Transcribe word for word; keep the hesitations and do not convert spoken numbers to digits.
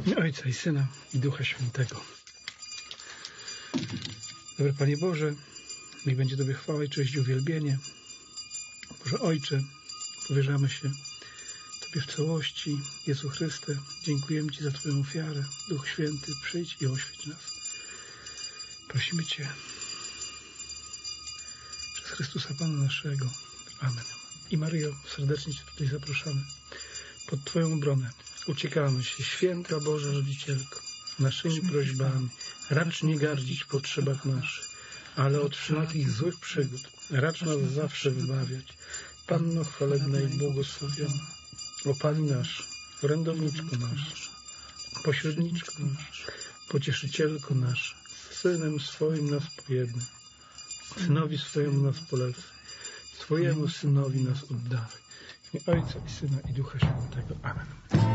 Ojca i Syna i Ducha Świętego. Dobry Panie Boże, niech będzie Tobie chwała i cześć i uwielbienie. Boże Ojcze, powierzamy się Tobie w całości. Jezu Chryste, dziękujemy Ci za Twoją ofiarę. Duch Święty, przyjdź i oświeć nas. Prosimy Cię przez Chrystusa Pana naszego. Amen. I Maryjo, serdecznie Cię tutaj zapraszamy. Pod Twoją obronę uciekamy się, Święta Boża Rodzicielko, naszymi prośbami. Racz nie gardzić w potrzebach naszych, ale od wszelakich złych przygód racz nas zawsze wybawiać. Panno chwalebna i błogosławiona, o Pani nasz, orędowniczko nasza, pośredniczko nasza, pocieszycielko nasza, Synem swoim nas pojednaj, Synowi swojemu nas polecaj, Twojemu Synowi nas oddawaj. W imię Ojca i Syna i Ducha Świętego. Amen.